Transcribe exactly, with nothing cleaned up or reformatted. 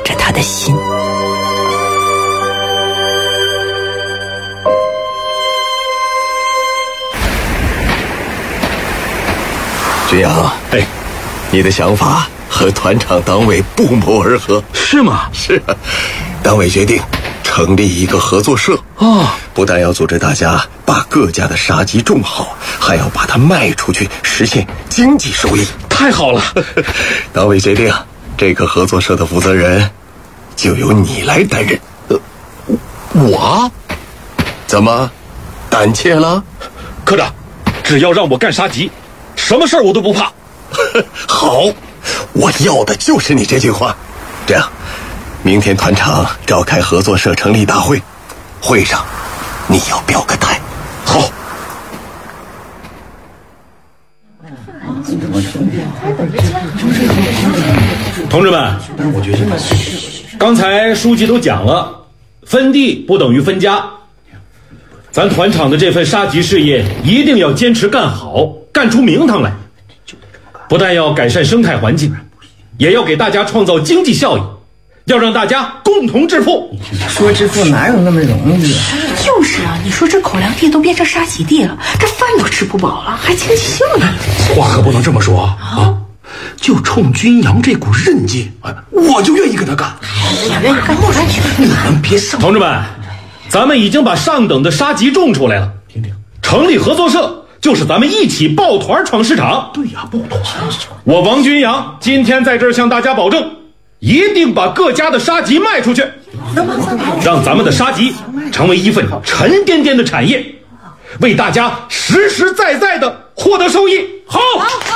着他的心。 军阳， 哎， 你的想法和团长党委不谋而合。 是吗？ 是啊，党委决定成立一个合作社。 哦， 不但要组织大家把各家的杀鸡种好，还要把它卖出去，实现经济收益。 太好了！ 党委决定，这个合作社的负责人就由你来担任。 呃，我？ 怎么，胆怯了？ 科长，只要让我干杀鸡，什么事儿我都不怕。 好，我要的就是你这句话。这样，明天团长召开合作社成立大会，会上你要表个态。 好。 同志们，刚才书记都讲了，分地不等于分家。咱团厂的这份杀鸡事业一定要坚持干好，干出名堂来。不但要改善生态环境，也要给大家创造经济效益，要让大家共同致富。 说致富哪有那么容易啊？ 就是啊，你说这口粮地都变成杀鸡地了，这饭都吃不饱了，还经济效益？ 话可不能这么说啊！就冲军阳这股韧劲，我就愿意跟他干。 你愿意干不干去？ 你们别上。 同志们，咱们已经把上等的杀鸡种出来了，听听，成立合作社就是咱们一起抱团闯市场。 对呀，抱团。 我王军阳今天在这儿向大家保证，一定把各家的杀鸡卖出去，让咱们的杀鸡成为一份沉甸甸的产业，为大家实实在在的获得收益。好。